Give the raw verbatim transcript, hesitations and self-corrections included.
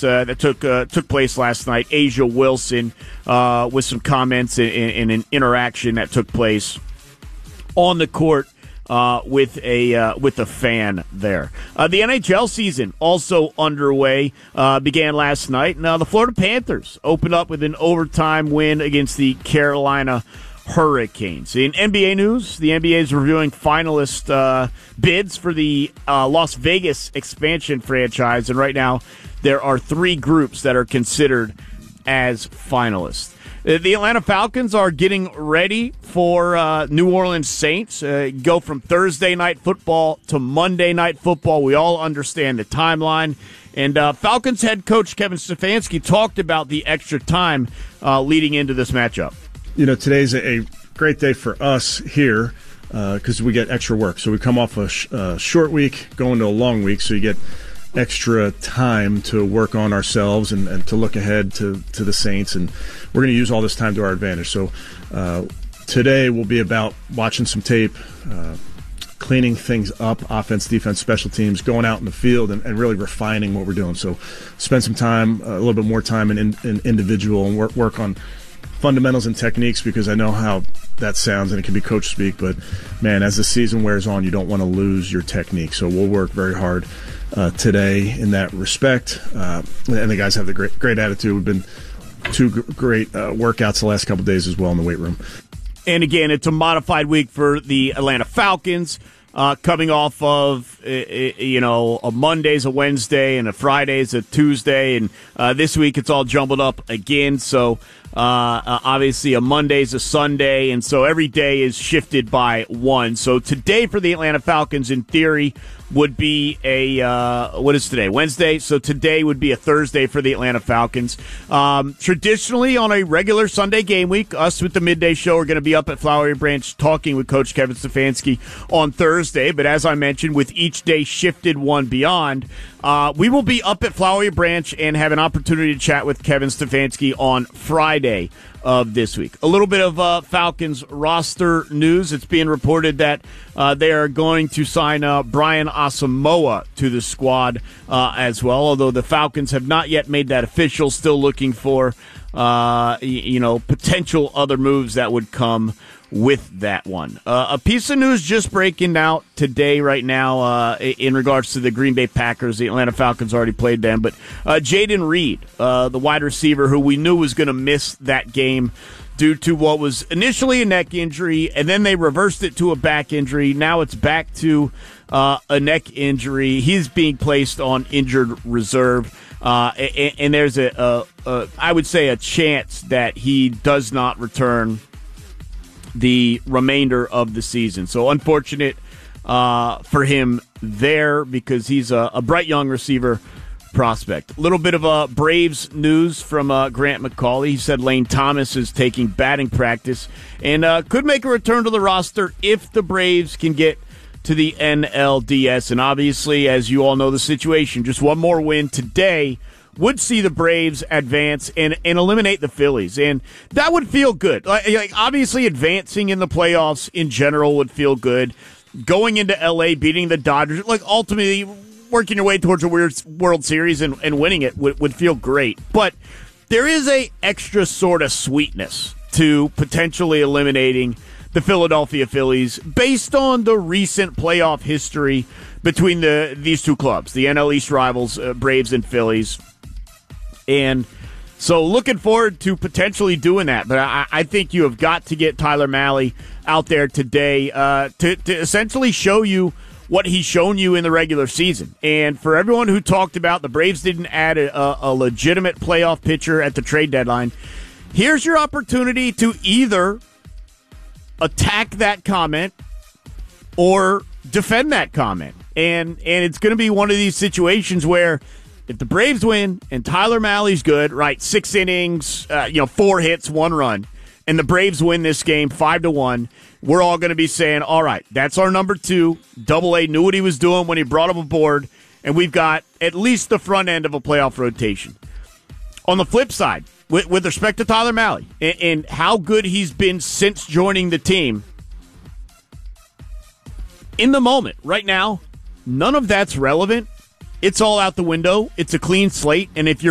practice uh, that took uh, took place last night. Asia Wilson uh, with some comments and, and an interaction that took place on the court uh, with a uh, with a fan there. Uh, the N H L season also underway, uh, began last night. Now the Florida Panthers opened up with an overtime win against the Carolina Hurricanes. In N B A news, the N B A is reviewing finalist uh, bids for the uh, Las Vegas expansion franchise, and right now there are three groups that are considered as finalists. The Atlanta Falcons are getting ready for uh, New Orleans Saints. Uh, go from Thursday night football to Monday night football. We all understand the timeline. And uh, Falcons head coach Kevin Stefanski talked about the extra time uh, leading into this matchup. You know, today's a great day for us here because uh, we get extra work. So we come off a sh- uh, short week, going to a long week, so you get extra time to work on ourselves and, and to look ahead to, to the Saints. And we're going to use all this time to our advantage. So uh, today will be about watching some tape, uh, cleaning things up, offense, defense, special teams, going out in the field and, and really refining what we're doing. So spend some time, uh, a little bit more time in, in, in individual and work, work on fundamentals and techniques, because I know how that sounds and it can be coach speak, but man, as the season wears on, you don't want to lose your technique. So we'll work very hard uh, today in that respect. Uh, and the guys have the great, great attitude. We've been two g- great uh, workouts the last couple of days as well in the weight room. And again, it's a modified week for the Atlanta Falcons. Uh, coming off of, uh, you know, a Monday's a Wednesday and a Friday's a Tuesday. And uh, this week it's all jumbled up again. So uh, uh, obviously a Monday's a Sunday. And so every day is shifted by one. So today for the Atlanta Falcons, in theory, would be a, uh, what is today? Wednesday. So today would be a Thursday for the Atlanta Falcons. Um, traditionally on a regular Sunday game week, us with the Midday Show are going to be up at Flowery Branch talking with Coach Kevin Stefanski on Thursday. But as I mentioned, with each day shifted one beyond, uh, we will be up at Flowery Branch and have an opportunity to chat with Kevin Stefanski on Friday of this week. A little bit of uh, Falcons roster news. It's being reported that uh, they are going to sign uh, Brian Asamoah to the squad uh, as well, although the Falcons have not yet made that official. Still looking for uh, you know potential other moves that would come with that one. Uh, a piece of news just breaking out today, right now, uh, in regards to the Green Bay Packers. The Atlanta Falcons already played them, but uh, Jaden Reed, uh, the wide receiver who we knew was going to miss that game due to what was initially a neck injury, and then they reversed it to a back injury. Now it's back to uh, a neck injury. He's being placed on injured reserve, uh, and, and there's a, a, a, I would say, a chance that he does not return the remainder of the season. So unfortunate uh, for him there, because he's a, a bright young receiver prospect. A little bit of a Braves news from uh, Grant McCauley. He said Lane Thomas is taking batting practice and uh, could make a return to the roster if the Braves can get to the N L D S. And obviously, as you all know the situation, just one more win today would see the Braves advance and, and eliminate the Phillies. And that would feel good. Like, like, obviously, advancing in the playoffs in general would feel good. Going into L A, beating the Dodgers, like ultimately working your way towards a weird World Series and, and winning it would, would feel great. But there is a extra sort of sweetness to potentially eliminating the Philadelphia Phillies based on the recent playoff history between the these two clubs, the N L East rivals, uh, Braves and Phillies. And so looking forward to potentially doing that. But I, I think you have got to get Tyler Mahle out there today uh, to, to essentially show you what he's shown you in the regular season. And for everyone who talked about the Braves didn't add a, a legitimate playoff pitcher at the trade deadline, here's your opportunity to either attack that comment or defend that comment. And, and it's going to be one of these situations where if the Braves win and Tyler Mahle's good, right, six innings, uh, you know, four hits, one run, and the Braves win this game five to one, we're all going to be saying, all right, that's our number two. Double A knew what he was doing when he brought him aboard, and we've got at least the front end of a playoff rotation. On the flip side, with, with respect to Tyler Mahle and, and how good he's been since joining the team, in the moment, right now, none of that's relevant. It's all out the window. It's a clean slate. And if you're